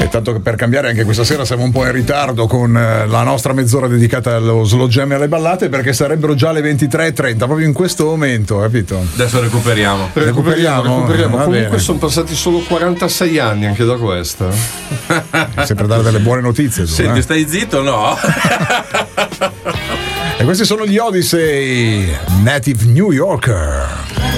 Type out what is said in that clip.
tanto che per cambiare anche questa sera siamo un po' in ritardo con la nostra mezz'ora dedicata allo slow jam e alle ballate, perché sarebbero già le 23:30 proprio in questo momento, capito? Adesso recuperiamo. Comunque sono passati solo 46 anni anche da questa. Sempre dare delle buone notizie tu, Senti, stai zitto o no? E questi sono gli Odyssey, Native New Yorker.